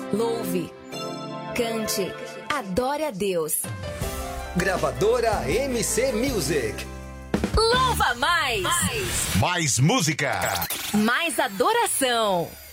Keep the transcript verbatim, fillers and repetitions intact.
Louve, cante, adore a Deus. Gravadora M C Music. Louva mais! Mais música. Mais adoração.